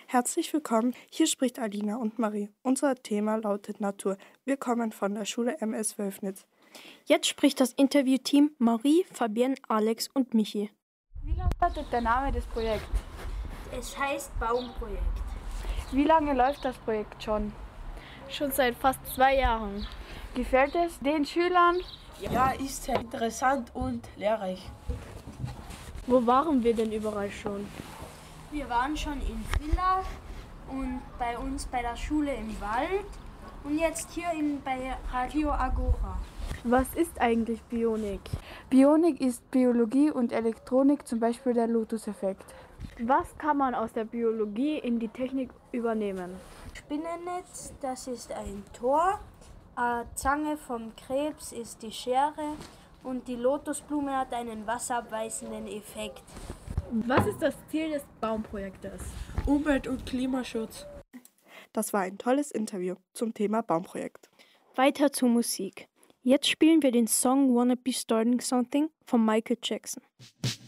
Herzlich willkommen, hier spricht Alina und Marie. Unser Thema lautet Natur. Wir kommen von der Schule MS Wölfnitz. Jetzt spricht das Interviewteam Marie, Fabienne, Alex und Michi. Wie lautet der Name des Projekts? Es heißt Baumprojekt. Wie lange läuft das Projekt schon? Schon seit fast 2 Jahren. Gefällt es den Schülern? Ja, ist sehr interessant und lehrreich. Wo waren wir denn überall schon? Wir waren schon in Villach und bei uns bei der Schule im Wald und jetzt hier bei Radio Agora. Was ist eigentlich Bionik? Bionik ist Biologie und Elektronik, zum Beispiel der Lotus-Effekt. Was kann man aus der Biologie in die Technik übernehmen? Spinnennetz, das ist ein Tor. Eine Zange vom Krebs ist die Schere und die Lotusblume hat einen wasserabweisenden Effekt. Was ist das Ziel des Baumprojektes? Umwelt- und Klimaschutz. Das war ein tolles Interview zum Thema Baumprojekt. Weiter zur Musik. Jetzt spielen wir den Song Wanna Be Starting Something von Michael Jackson.